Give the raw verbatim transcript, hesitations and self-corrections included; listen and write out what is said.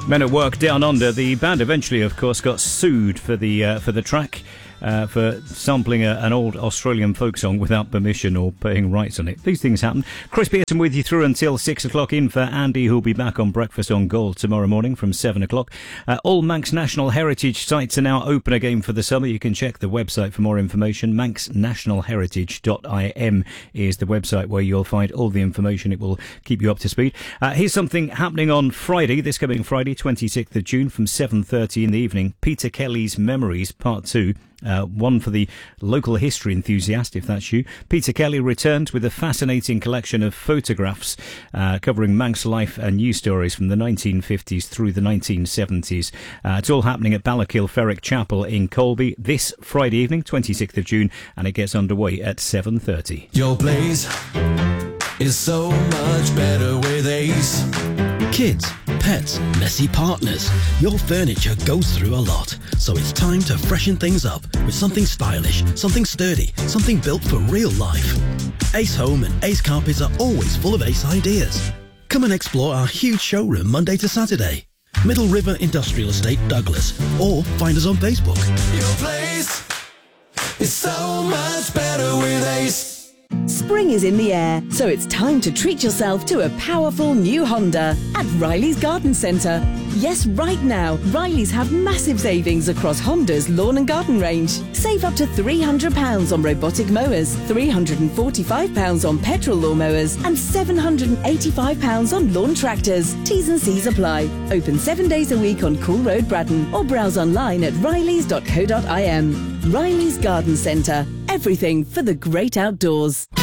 Men at Work Down Under. The band eventually, of course, got sued for the uh, for the track. Uh, for sampling a, an old Australian folk song without permission or paying rights on it. These things happen. Chris Pearson with you through until six o'clock. In for Andy, who'll be back on Breakfast on Gold tomorrow morning from seven o'clock. Uh, all Manx National Heritage sites are now open again for the summer. You can check the website for more information. manx national heritage dot I M is the website where you'll find all the information. It will keep you up to speed. Uh, here's something happening on Friday, this coming Friday, twenty-sixth of June from seven thirty in the evening. Peter Kelly's Memories, Part two. Uh, one for the local history enthusiast, if that's you. Peter Kelly returned with a fascinating collection of photographs uh, covering Manx life and news stories from the nineteen fifties through the nineteen seventies. Uh, it's all happening at Ballakilferrick Chapel in Colby this Friday evening, twenty-sixth of June, and it gets underway at seven thirty. Your place is so much better with Ace. Kids, pets, messy partners. Your furniture goes through a lot, so it's time to freshen things up with something stylish, something sturdy, something built for real life. Ace Home and Ace Carpets are always full of Ace ideas. Come and explore our huge showroom Monday to Saturday. Middle River Industrial Estate, Douglas, or find us on Facebook. Your place is so much better with Ace. Spring is in the air, so it's time to treat yourself to a powerful new Honda at Riley's Garden Centre. Yes, right now, Riley's have massive savings across Honda's lawn and garden range. Save up to three hundred pounds on robotic mowers, three hundred forty-five pounds on petrol lawnmowers, and seven hundred eighty-five pounds on lawn tractors. T's and C's apply. Open seven days a week on Cool Road, Braddon, or browse online at rileys dot co dot I M. Riley's Garden Centre. Everything for the great outdoors.